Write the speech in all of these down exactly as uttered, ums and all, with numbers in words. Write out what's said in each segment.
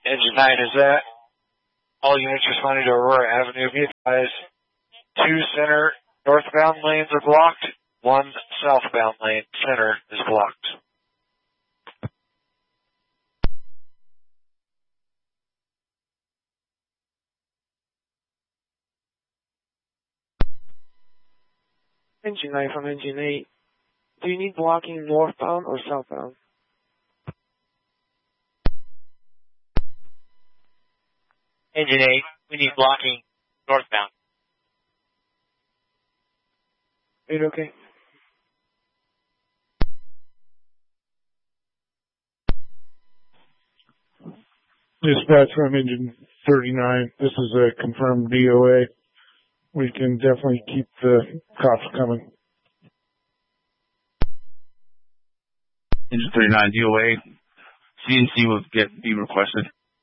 Engine nine is that. All units responding to Aurora Avenue, be advised, two center northbound lanes are blocked, one southbound lane center is blocked. Engine nine from Engine eight. Do you need blocking northbound or southbound? Engine eight, we need blocking northbound. eight, okay. Dispatch from Engine thirty-nine. This is a confirmed D O A. We can definitely keep the cops coming. Engine thirty-nine D O A. C N C will get be requested.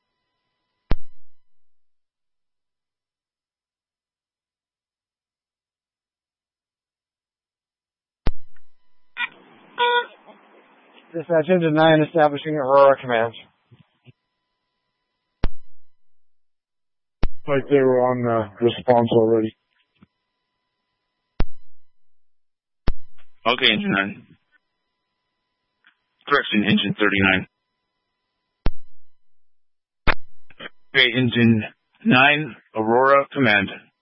Dispatch Engine nine establishing Aurora Command. Like they were on the response already. Okay, Engine nine. Correction, Engine thirty-nine. Okay, Engine nine, Aurora Command.